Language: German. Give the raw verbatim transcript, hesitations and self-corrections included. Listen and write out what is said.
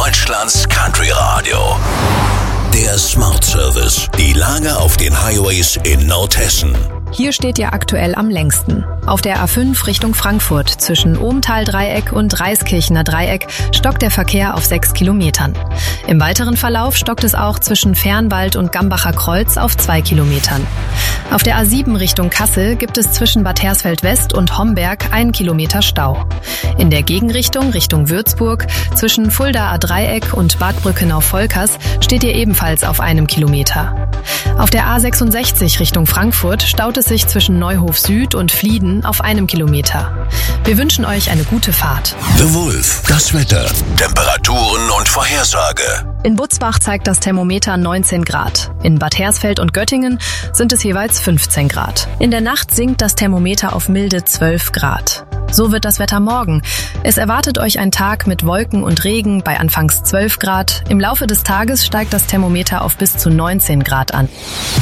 Deutschlands Country Radio. Der Smart Service. Die Lage auf den Highways in Nordhessen. Hier steht ihr aktuell am längsten. Auf der A fünf Richtung Frankfurt zwischen Ohmtal-Dreieck und Reiskirchener Dreieck stockt der Verkehr auf sechs Kilometern. Im weiteren Verlauf stockt es auch zwischen Fernwald und Gambacher Kreuz auf zwei Kilometern. Auf der A sieben Richtung Kassel gibt es zwischen Bad Hersfeld West und Homberg einen Kilometer Stau. In der Gegenrichtung Richtung Würzburg zwischen Fuldaer Dreieck und Bad Brückenau-Volkers steht ihr ebenfalls auf einem Kilometer. Auf der A sechsundsechzig Richtung Frankfurt staut es sich zwischen Neuhof Süd und Flieden auf einem Kilometer. Wir wünschen euch eine gute Fahrt. The Wolf, das Wetter, Temperaturen und Vorhersage. In Butzbach zeigt das Thermometer neunzehn Grad. In Bad Hersfeld und Göttingen sind es jeweils fünfzehn Grad. In der Nacht sinkt das Thermometer auf milde zwölf Grad. So wird das Wetter morgen. Es erwartet euch ein Tag mit Wolken und Regen bei anfangs zwölf Grad. Im Laufe des Tages steigt das Thermometer auf bis zu neunzehn Grad an.